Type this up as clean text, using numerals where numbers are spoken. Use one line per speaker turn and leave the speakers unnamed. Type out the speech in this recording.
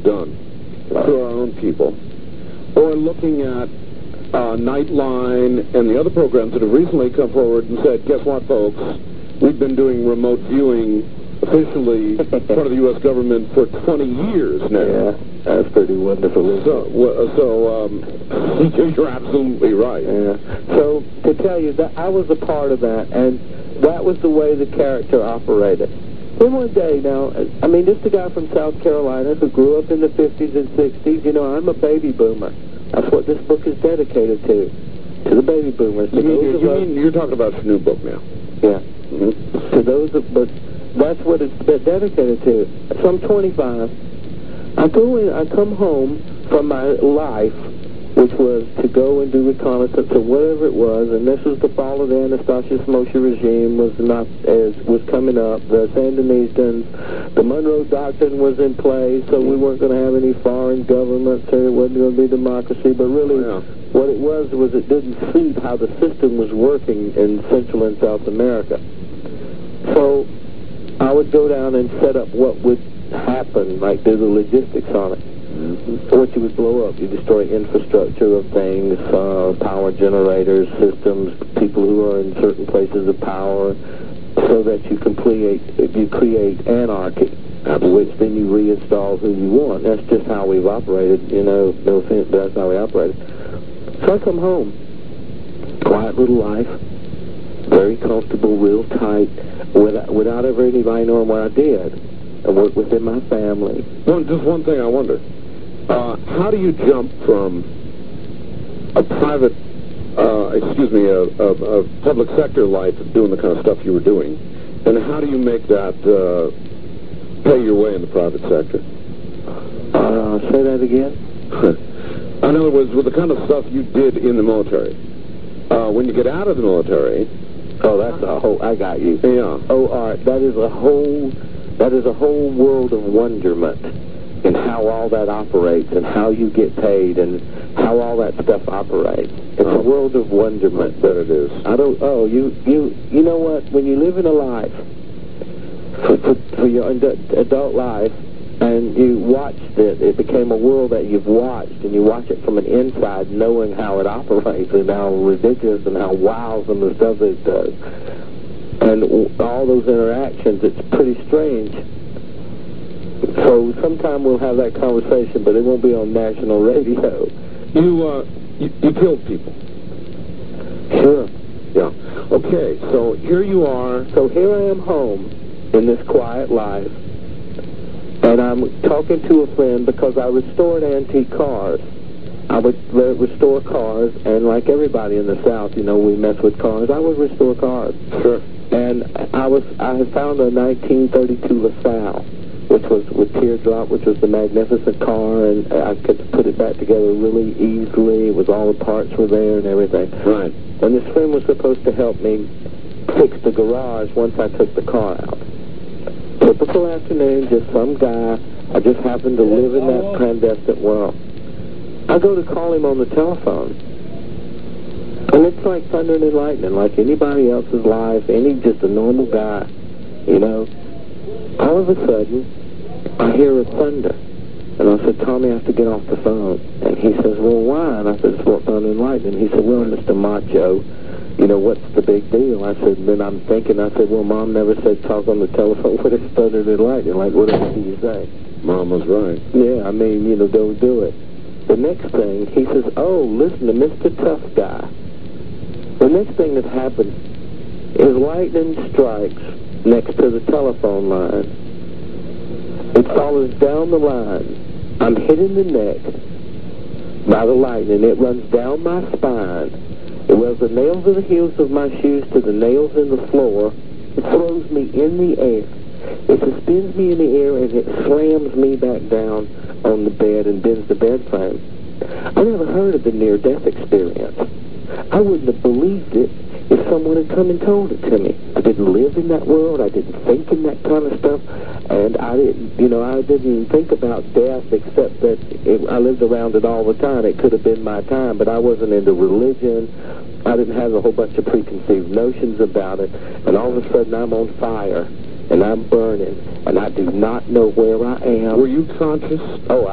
done through our own people, or looking at Nightline and the other programs that have recently come forward and said, guess what, folks? We've been doing remote viewing officially part of the U.S. government for 20 years now.
Yeah, that's pretty wonderful.
You're absolutely right.
Yeah. So to tell you that I was a part of that, and that was the way the character operated. Then one day, now, I mean, just a guy from South Carolina who grew up in the 50s and 60s. You know, I'm a baby boomer. That's what this book is dedicated to the baby boomers.
You're talking about your new book now.
Yeah. To those, but that's what it's dedicated to. So I'm 25. I come home from my life, which was to go and do reconnaissance or whatever it was, and this was the fall of the Anastasius Moshe regime was coming up. The Sandinistas, the Monroe Doctrine was in place, so we weren't going to have any foreign governments, or it wasn't going to be democracy. But really, what it was it didn't suit how the system was working in Central and South America. So I would go down and set up what would happen, like do the logistics on it. What you would blow up, you destroy infrastructure of things, power generators, systems, people who are in certain places of power, so that you create anarchy, which then you reinstall who you want. That's just how we've operated, you know, no offense, but that's how we operated. So I come home, quiet little life, very comfortable, real tight, without ever anybody knowing what I did. I worked within my family.
Just one thing I wonder. How do you jump from a private, a public sector life doing the kind of stuff you were doing, and how do you make that pay your way in the private sector?
Say that again?
In other words, with the kind of stuff you did in the military, when you get out of the military...
Oh, that's a whole... I got you.
Yeah.
Oh, all right. That is a whole world of wonderment in how all that operates and how you get paid and how all that stuff operates. It's a world of wonderment.
That it is.
You know what? When you live in a life, for your adult life, and you watched it became a world that you've watched, and you watch it from an inside, knowing how it operates and how ridiculous and how wow some of the stuff it does. And all those interactions, it's pretty strange. So sometime we'll have that conversation, but it won't be on national radio.
You killed people.
Sure.
Yeah. Okay, so here you are.
So here I am home in this quiet life, and I'm talking to a friend because I restored antique cars. I would restore cars, and like everybody in the South, you know, we mess with cars. I would restore cars.
Sure.
And I had found a 1932 LaSalle, which was with Teardrop, which was the magnificent car, and I could put it back together really easily. It was all the parts were there and everything.
Right.
And this friend was supposed to help me fix the garage once I took the car out. Typical afternoon, just some guy. I just happened to live in that clandestine world. I go to call him on the telephone, and it's like thunder and lightning, like anybody else's life, just a normal guy, you know. All of a sudden, I hear a thunder, and I said, Tommy, I have to get off the phone. And he says, well, why? And I said, it's what thunder and lightning. He said, well, Mr. Macho, you know, what's the big deal? I said, then I'm thinking, I said, well, Mom never said talk on the telephone when it's thunder and lightning. Like, what else do you say?
Mom was right.
Yeah, I mean, you know, don't do it. The next thing, he says, oh, listen to Mr. Tough Guy. The next thing that happens is lightning strikes next to the telephone line. It follows down the line. I'm hit in the neck by the lightning. It runs down my spine. It wears the nails of the heels of my shoes to the nails in the floor. It throws me in the air. It suspends me in the air, and it slams me back down on the bed and bends the bed frame. I never heard of the near-death experience. I wouldn't have believed it if someone had come and told it to me. I didn't live in that world. I didn't think in that kind of stuff. And I didn't think about death except that I lived around it all the time. It could have been my time, but I wasn't into religion. I didn't have a whole bunch of preconceived notions about it. And all of a sudden, I'm on fire, and I'm burning, and I do not know where I am.
Were you conscious?
Oh,